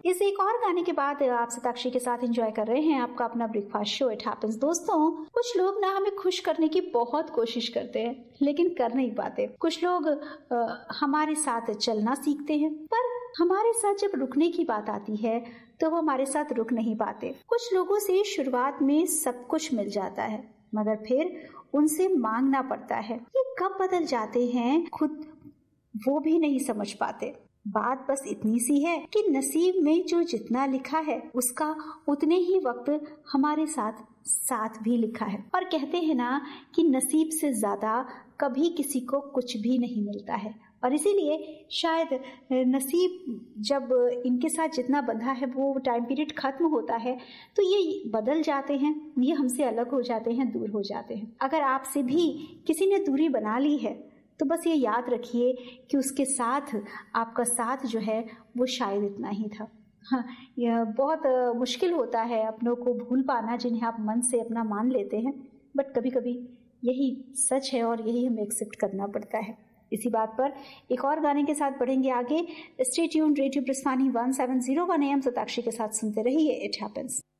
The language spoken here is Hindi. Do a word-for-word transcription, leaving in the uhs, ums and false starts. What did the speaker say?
इस एक और गाने के बाद आप सताक्षी के साथ एंजॉय कर रहे हैं आपका अपना ब्रेकफास्ट शो इट हैपेंस। दोस्तों, कुछ लोग ना हमें खुश करने की बहुत कोशिश करते हैं लेकिन कर नहीं पाते। कुछ लोग आ, हमारे साथ चलना सीखते हैं पर हमारे साथ जब रुकने की बात आती है तो वो हमारे साथ रुक नहीं पाते। कुछ लोगों से शुरुआत में सब कुछ मिल जाता है मगर फिर उनसे मांगना पड़ता है। ये कब बदल जाते हैं खुद वो भी नहीं समझ पाते। बात बस इतनी सी है कि नसीब में जो जितना लिखा है उसका उतने ही वक्त हमारे साथ साथ भी लिखा है। और कहते हैं ना कि नसीब से ज्यादा कभी किसी को कुछ भी नहीं मिलता है और इसीलिए शायद नसीब जब इनके साथ जितना बंधा है वो टाइम पीरियड खत्म होता है तो ये बदल जाते हैं, ये हमसे अलग हो जाते हैं, दूर हो जाते हैं। अगर आपसे भी किसी ने दूरी बना ली है तो बस ये याद रखिए कि उसके साथ आपका साथ जो है वो शायद इतना ही था। हाँ, यह बहुत मुश्किल होता है अपनों को भूल पाना जिन्हें आप मन से अपना मान लेते हैं, बट कभी कभी यही सच है और यही हमें एक्सेप्ट करना पड़ता है। इसी बात पर एक और गाने के साथ बढ़ेंगे आगे। Stay tuned, radio ब्रिस्वानी one seven zero one am Satakshi के साथ सुनते रहिए इट हैपेंस।